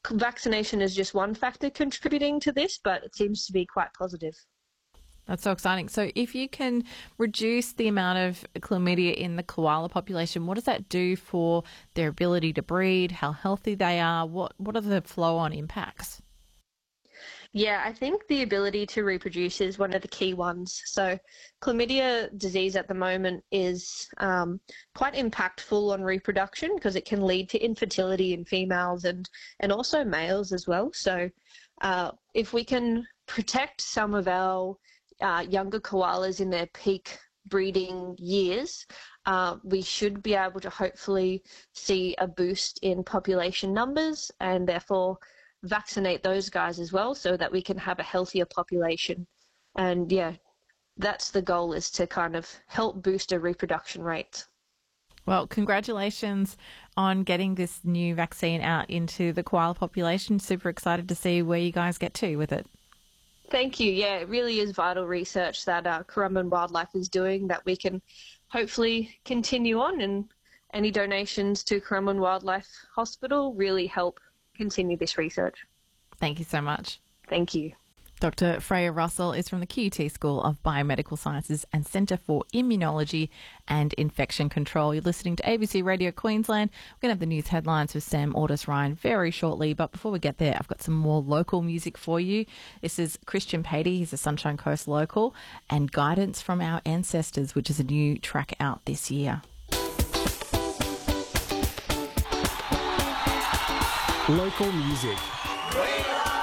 vaccination is just one factor contributing to this, but it seems to be quite positive. That's so exciting. So if you can reduce the amount of chlamydia in the koala population, what does that do for their ability to breed, how healthy they are? What are the flow-on impacts? Yeah, I think the ability to reproduce is one of the key ones. So chlamydia disease at the moment is quite impactful on reproduction because it can lead to infertility in females and also males as well. So if we can protect some of our younger koalas in their peak breeding years, we should be able to hopefully see a boost in population numbers and therefore vaccinate those guys as well so that we can have a healthier population. And yeah, that's the goal, is to kind of help boost a reproduction rate. Well, congratulations on getting this new vaccine out into the koala population. Super excited to see where you guys get to with it. Thank you. Yeah, it really is vital research that Currumbin Wildlife is doing that we can hopefully continue on, and any donations to Currumbin Wildlife Hospital really help continue this research. Thank you so much. Thank you. Dr. Freya Russell is from the QUT School of Biomedical Sciences and Centre for Immunology and Infection Control. You're listening to ABC Radio Queensland. We're going to have the news headlines with Sam Ortis-Ryan very shortly, but before we get there, I've got some more local music for you. This is Christian Patey, he's a Sunshine Coast local, and Guidance from Our Ancestors, which is a new track out this year. Local music.